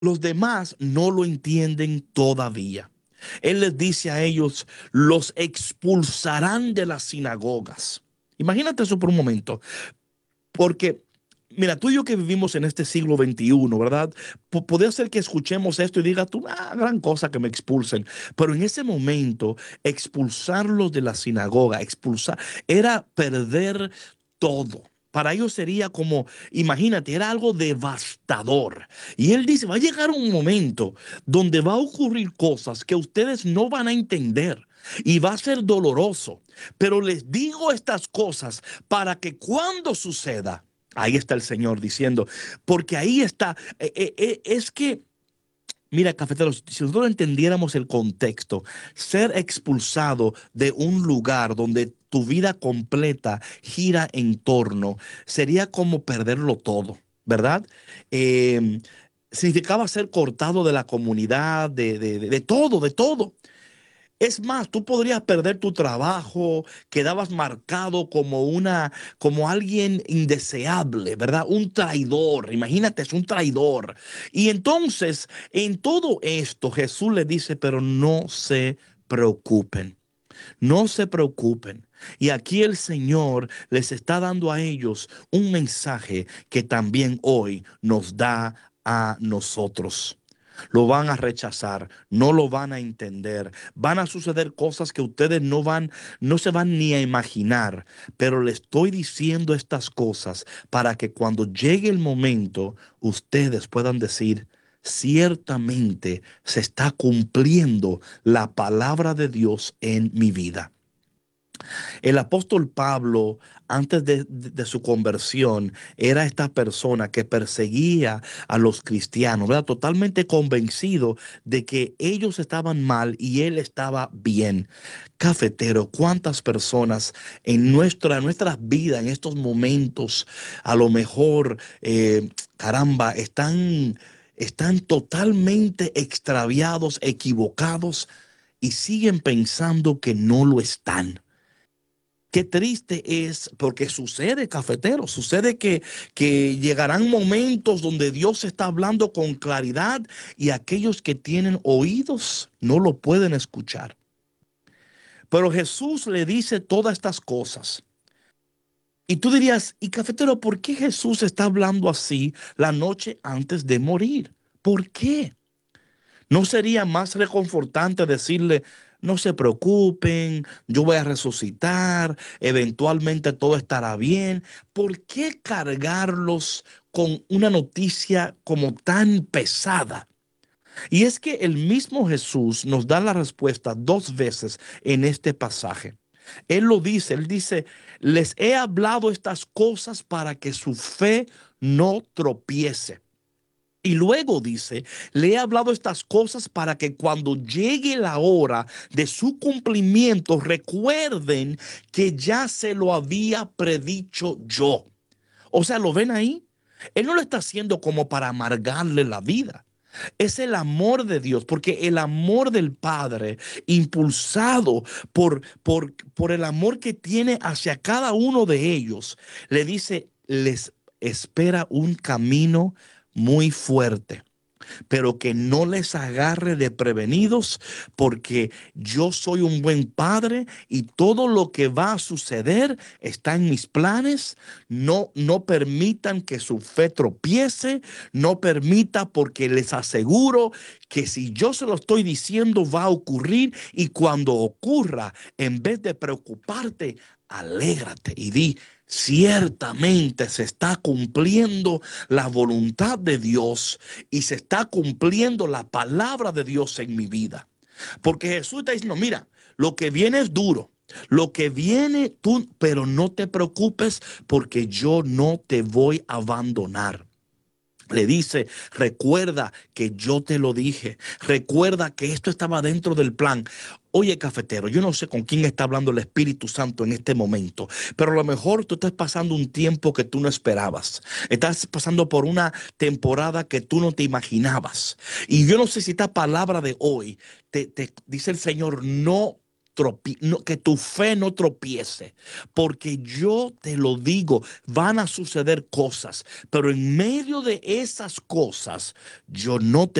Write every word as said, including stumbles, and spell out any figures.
Los demás no lo entienden todavía. Él les dice a ellos, los expulsarán de las sinagogas. Imagínate eso por un momento, porque mira, tú y yo que vivimos en este siglo veintiuno, ¿verdad? P- Puede ser que escuchemos esto y diga tú, ah, gran cosa que me expulsen. Pero en ese momento, expulsarlos de la sinagoga, expulsar, era perder todo. Para ellos sería como, imagínate, era algo devastador. Y él dice, va a llegar un momento donde va a ocurrir cosas que ustedes no van a entender. Y va a ser doloroso. Pero les digo estas cosas para que cuando suceda, ahí está el Señor diciendo, porque ahí está, eh, eh, eh, es que, mira, cafeteros, si nosotros entendiéramos el contexto, ser expulsado de un lugar donde tu vida completa gira en torno, sería como perderlo todo, ¿verdad? Eh, significaba ser cortado de la comunidad, de, de, de, de todo, de todo. Es más, tú podrías perder tu trabajo, quedabas marcado como una, como alguien indeseable, ¿verdad? Un traidor, imagínate, es un traidor. Y entonces, en todo esto, Jesús le dice, pero no se preocupen, no se preocupen. Y aquí el Señor les está dando a ellos un mensaje que también hoy nos da a nosotros. Lo van a rechazar, no lo van a entender, van a suceder cosas que ustedes no van, no se van ni a imaginar, pero le estoy diciendo estas cosas para que cuando llegue el momento, ustedes puedan decir, ciertamente se está cumpliendo la palabra de Dios en mi vida. El apóstol Pablo, antes de, de- de su conversión, era esta persona que perseguía a los cristianos, ¿verdad? Totalmente convencido de que ellos estaban mal y él estaba bien. Cafetero, ¿cuántas personas en nuestra, nuestras vidas, en estos momentos, a lo mejor, eh, caramba, están, están totalmente extraviados, equivocados y siguen pensando que no lo están? Qué triste es porque sucede, cafetero, sucede que, que llegarán momentos donde Dios está hablando con claridad y aquellos que tienen oídos no lo pueden escuchar. Pero Jesús le dice todas estas cosas. Y tú dirías, y cafetero, ¿por qué Jesús está hablando así la noche antes de morir? ¿Por qué? ¿No sería más reconfortante decirle, no se preocupen, yo voy a resucitar, eventualmente todo estará bien? ¿Por qué cargarlos con una noticia como tan pesada? Y es que el mismo Jesús nos da la respuesta dos veces en este pasaje. Él lo dice, él dice, les he hablado estas cosas para que su fe no tropiece. Y luego dice, le he hablado estas cosas para que cuando llegue la hora de su cumplimiento recuerden que ya se lo había predicho yo. O sea, ¿lo ven ahí? Él no lo está haciendo como para amargarle la vida. Es el amor de Dios, porque el amor del Padre, impulsado por, por, por el amor que tiene hacia cada uno de ellos, le dice, les espera un camino muy fuerte, pero que no les agarre de prevenidos, porque yo soy un buen padre y todo lo que va a suceder está en mis planes. No, no permitan que su fe tropiece, no permita, porque les aseguro que si yo se lo estoy diciendo va a ocurrir, y cuando ocurra, en vez de preocuparte, alégrate y di, ciertamente se está cumpliendo la voluntad de Dios y se está cumpliendo la palabra de Dios en mi vida. Porque Jesús está diciendo, mira, lo que viene es duro, lo que viene tú, pero no te preocupes porque yo no te voy a abandonar. Le dice, recuerda que yo te lo dije, recuerda que esto estaba dentro del plan. Oye, cafetero, yo no sé con quién está hablando el Espíritu Santo en este momento, pero a lo mejor tú estás pasando un tiempo que tú no esperabas. Estás pasando por una temporada que tú no te imaginabas. Y yo no sé si esta palabra de hoy te, te dice el Señor, no. tropie no, que tu fe no tropiece, porque yo te lo digo, van a suceder cosas, pero en medio de esas cosas, yo no te